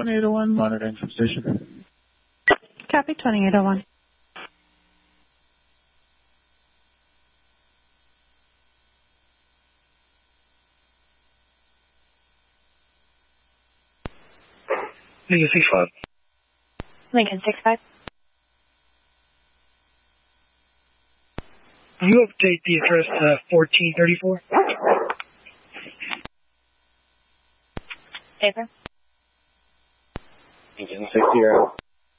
2801, monitoring from station. Copy, 2801. Lincoln 65. Lincoln 65. Can you update the address to 1434? Paper. Lincoln 60 out.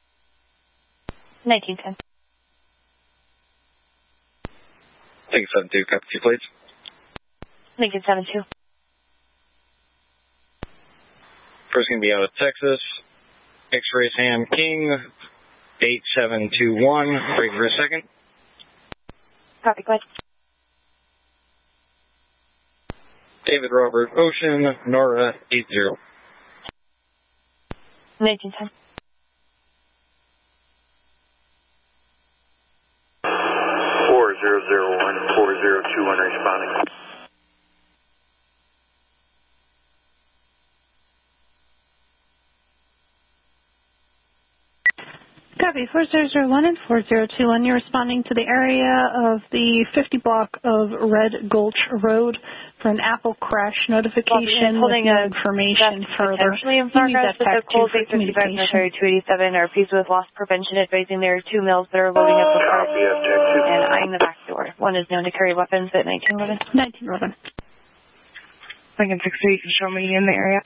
1910. Lincoln 72, copy 2 plates. Lincoln 72. First going to be out of Texas. X-ray Sam King, 8721, break for a second. Copy, go ahead. David Robert Ocean, Nora 80. 1910. 4001, 4021 responding. Copy, 4001 and 4021. You're responding to the area of the 50 block of Red Gulch Road for an Apple crash notification with no information further. Potentially in progress with the Cold Bay 55 Military 287 are pleased with loss prevention, advising there are 2 males that are loading up the cart and eyeing the back door. One is known to carry weapons at 1911. 1911. Lincoln 60, you can show me in the area.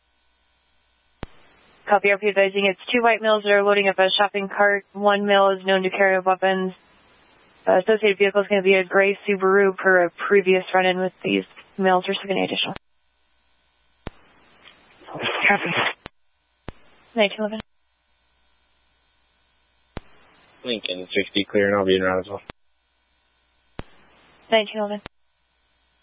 Copy, RP advising it's 2 white males that are loading up a shopping cart. 1 male is known to carry weapons. Associated vehicle is going to be a gray Subaru per a previous run-in with these males receiving additional. Copy. 1911. Lincoln 60 clear, and I'll be in route as well. 1911.